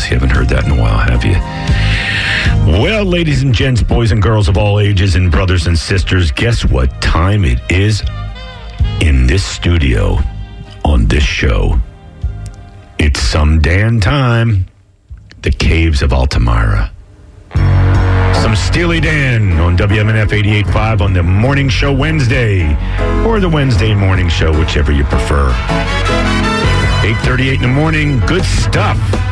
Hills. You haven't heard that in a while, have you? Well, ladies and gents, boys and girls of all ages, and brothers and sisters, guess what time it is in this studio on this show? It's some Dan time. The Caves of Altamira. Some Steely Dan on WMNF 88.5 on the morning show Wednesday, or the Wednesday morning show, whichever you prefer. 8:38 in the morning. Good stuff.